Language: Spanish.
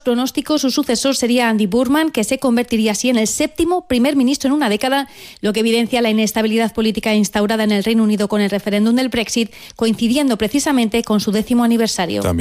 pronóstico, su sucesor sería Andy Burnham, que se convertiría así en el 7º primer ministro en una década, lo que evidencia la inestabilidad política instaurada en el Reino Unido con el referéndum del Brexit, coincidiendo precisamente con su 10º aniversario.